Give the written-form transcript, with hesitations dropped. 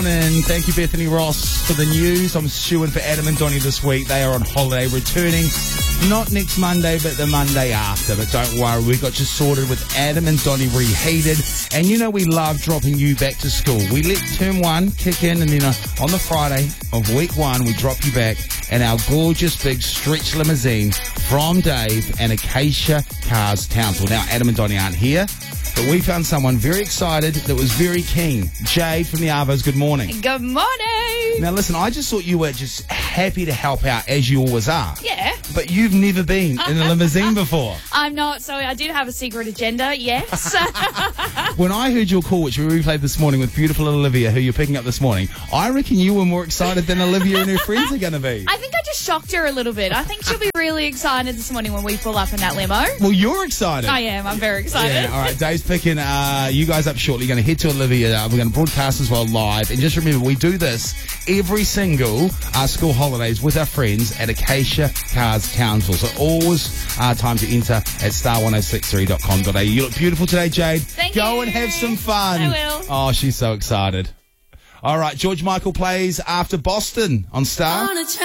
And thank you, Bethany Ross, for the news. I'm stewing for Adam and Donnie this week. They are on holiday, returning not next Monday, but the Monday after. But don't worry, we got you sorted with Adam and Donnie reheated. And you know we love dropping you back to school. We let term one kick in, and then on the Friday of week one, we drop you back in our gorgeous big stretch limousine from Dave and Acacia Cars Townsville. Now, Adam and Donnie aren't here, but we found someone very excited that was very keen. Jade from the Arvos, good morning. Good morning. Now listen, I just thought you were just happy to help out, as you always are. Yeah. But you've never been in a limousine before. I'm not, so I did have a secret agenda, yes. When I heard your call, which we replayed this morning with beautiful Olivia, who you're picking up this morning, I reckon you were more excited than Olivia and her friends are going to be. I think I just shocked her a little bit. I think she'll be really excited this morning when we pull up in that limo. Well, you're excited. I am. I'm very excited. Yeah, all right. Dave's picking you guys up shortly. You're going to head to Olivia. We're going to broadcast as well live. And just remember, we do this every single school holidays with our friends at Acacia Cars Townsville. So always time to enter at star1063.com.au. You look beautiful today, Jade. Thank Go you. and have some fun. I will. Oh, she's so excited. All right, George Michael plays After Boston on Star.